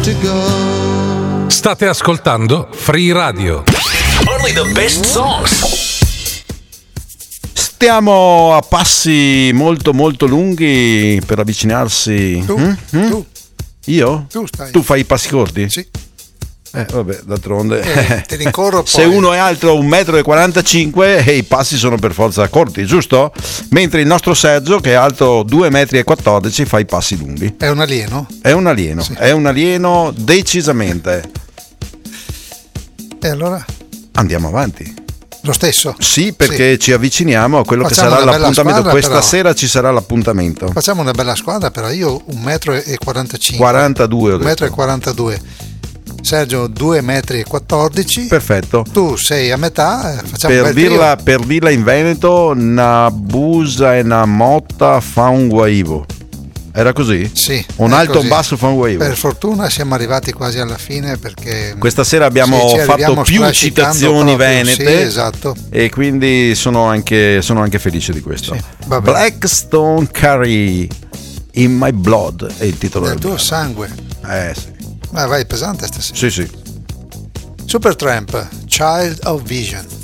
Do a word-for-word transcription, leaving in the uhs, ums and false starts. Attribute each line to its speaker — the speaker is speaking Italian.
Speaker 1: to go.
Speaker 2: State ascoltando Free Radio.
Speaker 3: Only the best songs.
Speaker 4: Stiamo a passi molto molto lunghi per avvicinarsi.
Speaker 5: Tu,
Speaker 4: mm? Mm?
Speaker 5: tu.
Speaker 4: Io?
Speaker 5: Tu stai.
Speaker 4: Tu fai i passi corti?
Speaker 5: Sì.
Speaker 4: Eh, vabbè, d'altronde.
Speaker 5: Eh, te rincorro poi.
Speaker 4: Se uno è alto un metro e quarantacinque e i passi sono per forza corti, giusto? Mentre il nostro Sergio, che è alto due metri e quattordici, fa i passi lunghi.
Speaker 5: È un alieno?
Speaker 4: È un alieno,
Speaker 5: Sì.
Speaker 4: è un alieno decisamente.
Speaker 5: E allora?
Speaker 4: Andiamo avanti.
Speaker 5: Lo stesso?
Speaker 4: Sì, perché sì. Ci avviciniamo a quello
Speaker 5: Facciamo
Speaker 4: che sarà
Speaker 5: una bella
Speaker 4: l'appuntamento.
Speaker 5: squadra,
Speaker 4: Questa
Speaker 5: però.
Speaker 4: sera ci sarà l'appuntamento.
Speaker 5: Facciamo una bella squadra, però io un metro e quarantacinque.
Speaker 4: quarantadue ho
Speaker 5: Un metro e
Speaker 4: detto.
Speaker 5: quarantadue. Sergio due metri e quattordici.
Speaker 4: Perfetto.
Speaker 5: Tu sei a metà, eh, facciamo
Speaker 4: Per
Speaker 5: un bel
Speaker 4: dirla,
Speaker 5: trio.
Speaker 4: per dirla in Veneto, una busa e una motta fa un guaivo. Era così?
Speaker 5: Sì.
Speaker 4: Un
Speaker 5: è
Speaker 4: alto
Speaker 5: così.
Speaker 4: un basso fa un guaivo.
Speaker 5: Per fortuna siamo arrivati quasi alla fine, perché
Speaker 4: Questa sera abbiamo
Speaker 5: sì, ci
Speaker 4: fatto
Speaker 5: arriviamo
Speaker 4: più
Speaker 5: strascicando
Speaker 4: citazioni
Speaker 5: proprio,
Speaker 4: venete.
Speaker 5: sì, esatto.
Speaker 4: E quindi sono anche, sono anche felice di questo.
Speaker 5: Sì, va bene.
Speaker 4: Blackstone Curry in My Blood è il titolo
Speaker 5: Nel
Speaker 4: del
Speaker 5: tuo
Speaker 4: brano.
Speaker 5: sangue.
Speaker 4: Eh sì.
Speaker 5: Ma vai pesante stasera.
Speaker 4: Sì, sì.
Speaker 5: Supertramp, Child of Vision.